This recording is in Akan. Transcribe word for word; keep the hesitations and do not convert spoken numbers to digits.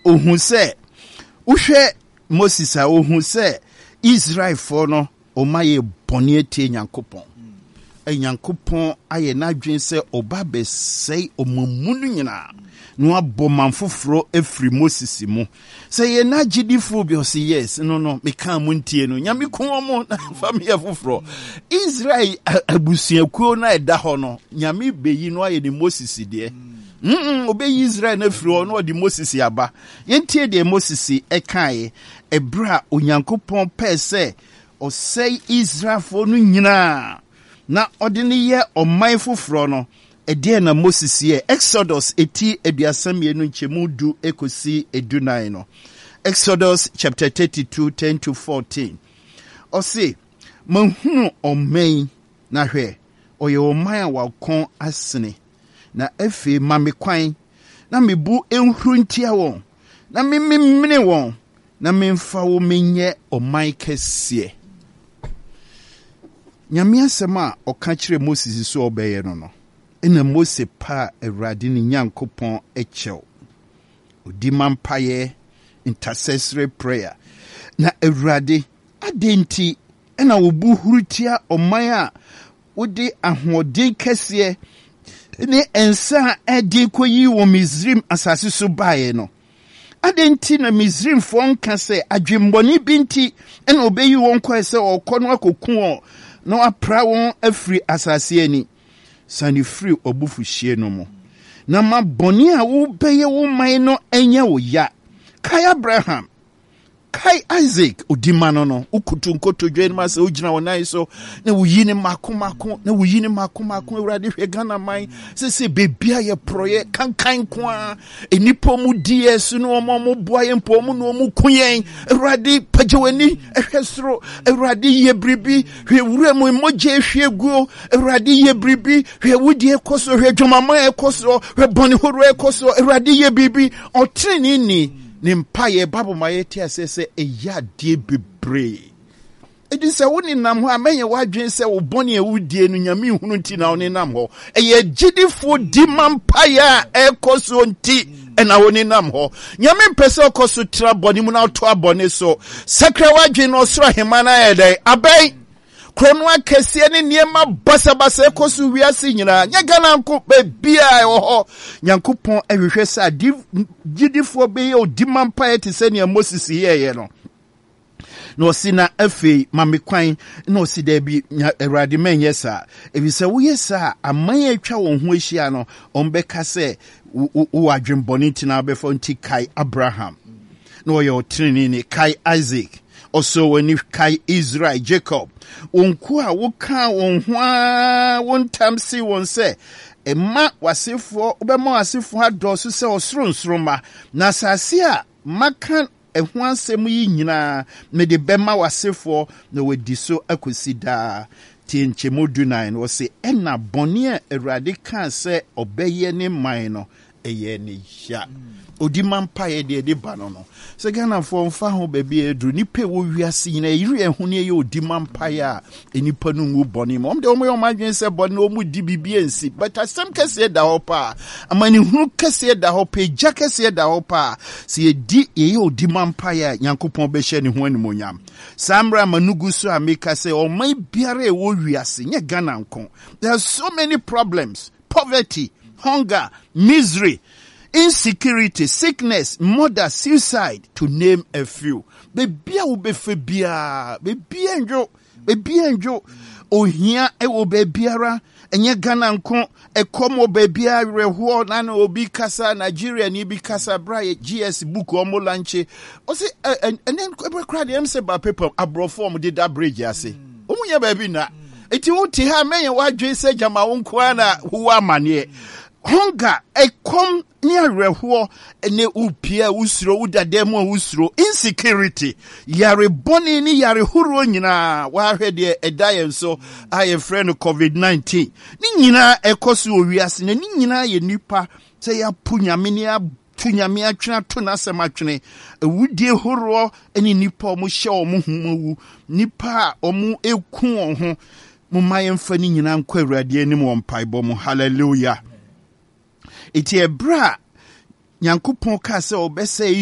ohun se uhwe Moses a ohun se Israel for no o maye boni etie Nyankopon e Nyankopon aye na dwen se oba be sei omamunu nyina no abo manfoforo efri Moses mu se ye na gidifo bi o se yes no no me kan mu ntie no nyame ko mo na family foforo Israel abusuakuo na eda ho no nyame beyi no aye ni Moses de mm obeyi Israel na firi ho no di Moses yaba yentie de Moses e kae ebra onyankopon pese o sei Israel fo no nyina na odini ye oman foforo no ede na Moses ye Exodus eti eduasamienu nchemu du ekosi edunai no Exodus chapter thirty-two ten to fourteen o se manhunu oman na hwe oye oman wa kon asene na efe mame kwan na mebu enhuru ntia won na mememene won na memfa wo menye oman kese nyame asɛm a ɔka kyerɛ Moses so ɔbɛyɛ no no ina Mose pa Awurade ne Nyankopɔn ekyɛw odi mampaye intercessory prayer na Awurade adenti ena obu hurutia ɔman a wode ahoɔden kɛseɛ ne ensa edi koyi wo Misrim asase so bae no adenti na Misrim fo nka sɛ adwembɔne binti ena obeyi won kɔ sɛ ɔkɔ no akoku no apra won afri asase ani sani free obufuhie no mo na ma boni a wo beye wo man no enya wo ya kai Abraham kai Isaac odimano no ukutu nkoto dwen ma se ogina wonai so na wo yini makomako na wo yini makomako Awurade hwe Ghana man se se bebia ye proye kankan kwa enipo mu ds no omo mo boa ye mpo mu no mu kuyen Awurade pagewani ehwe soro Awurade ye bribi hwe wura mu moje hwe guo Awurade ye bribi hwe wudi ekoso hwe dwomama ekoso hwe boni horo ekoso Awurade ye bibi otrini ni nimpaye babu mayeti asese eya die bebre edi se woni nam ho amenye wadwen se wo boni ewudie no nyame hunu nti na woni nam ho eye gidifo di mampaya ekoso nti ena woni nam ho nyame mpese okoso tra boni mu na to abone so sakra wadwen no soro hema na yedai abai krono akese ne niema basabasa ekoso wiase nyina nya Ghana nko bebia e ho Nyankopon ehwehwe sa gidifo be ye odimampa ete se ne Moses yeye no no sina afi mamekwan no si da bi Awurade menye sa ebise wo yesa aman atwa won ho ahia no ombeka se wo adwembone ntina befo nti kai Abraham no ye otrini ni kai Isaac also when you kai Israel Jacob onku a wo ka won ho a won tamsi won se emma wasefo obema wasefo adoso se osronsroma na sase a makan ehu asem yi nyina me de bema wasefo na wadi so akosida tienche modu nine wo se ena bone a Awurade kan se obeye ne man no eye ne ya odi mampa ye de de ba no no se Ghana fo mfa ho ba bi edu nipa wo wiase nyina yiri ehu ne ye odi mampa ya enipa no ngu bone mo de omo yo madwen se bone o mu di bibie nsi but asem kase da ho pa amani hunu kase da ho pa ja kase da ho pa se ye di ye odi mampa ya Nyankopon be hye ne ho animonyam samra manugu so ameka se o man biare wo wiase nye Ghana nko there are so many problems poverty hunger misery insecurity, sickness, murder, suicide, to name a few. Baby, I will be febia. Baby, enjo. Baby, enjo. Oh, here, I will be biara. And ye Ghana nko, e komo baby, I rewo, nano obi kasa, Nigeria, ni bi kasa, bra, G S book, omo lanche. O se, and then, every crowd, them say, by paper, abro form, did that bridge, I say. Oh, yeah, baby, na. Eti uti ha, me, wa, dwe, se, jama, unkwana, huwa manye. Hunger, e kom, ni areho ene upia usro udademo usro insecurity yare boni ni yare huru nyina wa hwede edaye so aye friend covid nineteen ni nyina ekoso owiase ni nyina ye nipa se ya punyame ni tunyame atwena to na sematwene ewudie huru eni nipa omo hye omo humawu nipa omo eku ho mo mayemfa ni nyina nkwa Awurade anim won paibo mo hallelujah. Iti ebra Nyankopon ka se obese